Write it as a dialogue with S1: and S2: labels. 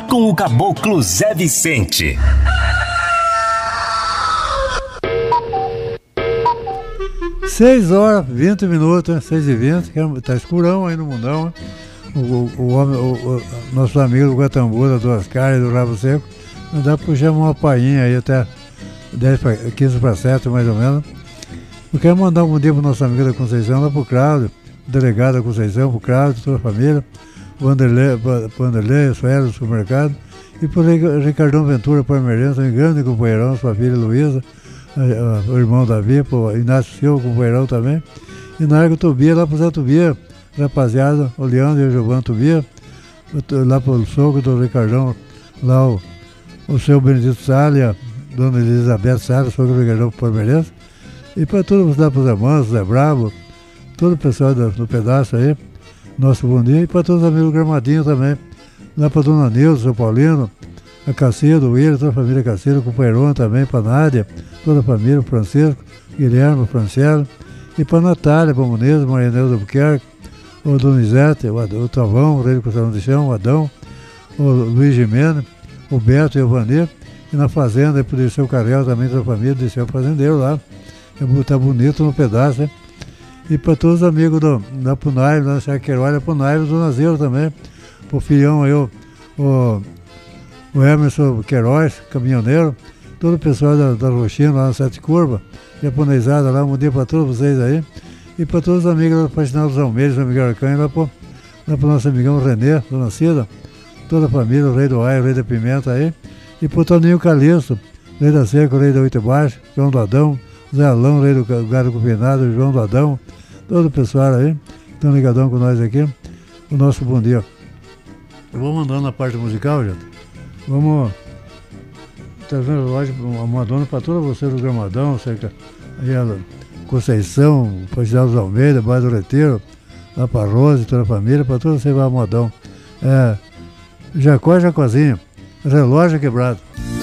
S1: com o Caboclo Zé Vicente.
S2: Seis horas, 20 minutos, 6h20, tá escurão aí no mundão. O nosso amigo do Guatambu, das Duas Caras e do Rabo Seco, não dá pra puxar uma painha aí até 15 para 7 mais ou menos. Eu quero mandar um bom dia pro nosso amigo da Conceição, lá pro Cláudio, delegado da Conceição, pro Cláudio, toda a família, o Vanderlei, o Sueli do supermercado, e pro Ricardão Ventura, Parmeirense, um grande companheirão, sua filha Luísa, o irmão Davi, pro Inácio Silva, companheirão também, e na Argo Tobia, lá pro Zé Tobia, rapaziada, o Leandro e o Giovanni Tobia, lá pro sogro do Ricardão, lá o seu Benedito Salles, a dona Elizabeth Salles, sogro do Ricardão Parmeirense, e para todos lá para os irmãos, Zé Bravo, todo o pessoal do pedaço aí, nosso bom dia, e para todos os amigos Gramadinho também, lá para dona Nilza, São Paulino, a Cacilda, o William, toda a família Cacilda, o companheirão também, para Nádia, toda a família, o Francisco, Guilherme, o Francielo, e para Natália, para Muniz, Maria Neuza Albuquerque, o Donizete, o Tavão, o Rei do Costarão de Chão, o Adão, o Luiz Gimenez, o Beto e o Vanir, e na fazenda, para o Dirceu Carrel também, toda a família, Dirceu Fazendeiro lá, tá bonito no pedaço, né? E para todos os amigos da Punaive, da Chaqueirolha, Punaive, do Nazeiro também, pro filhão aí, o Emerson Queiroz, caminhoneiro, todo o pessoal da Roxina, lá na Sete Curva, japonesada lá, um dia para todos vocês aí, e para todos os amigos da Faxinal dos Almeiros, o amigo Arcanha, lá pro nosso amigão Renê, Dona Cida, toda a família, o Rei do Aio, o Rei da Pimenta aí, e pro Toninho Calixto, Rei da Seca, o Rei da Oito Baixo, João do Adão, Zé Alão, Rei do Gado Cupinado, João do Adão, todo o pessoal aí, estão ligadão com nós aqui, o nosso bom dia. Eu vou mandando na parte musical, gente. Vamos trazendo hoje uma Madonna para todos vocês do Gramadão, cerca, aí a Conceição, Faxinal dos Almeida, Bairro do Retiro, lá para Rose, toda a família, para todos vocês vai a Modão. Jacó e Jacozinho, relógio quebrado.